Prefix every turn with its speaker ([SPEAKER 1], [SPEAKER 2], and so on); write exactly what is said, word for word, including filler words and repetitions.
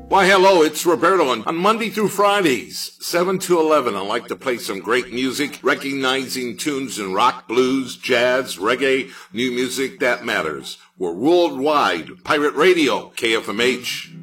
[SPEAKER 1] Why, hello, it's Roberto, and on Monday through Fridays, seven to eleven, I like to play some great music, recognizing tunes in rock, blues, jazz, reggae, new music that matters. We're worldwide. Pirate Radio, K F M H.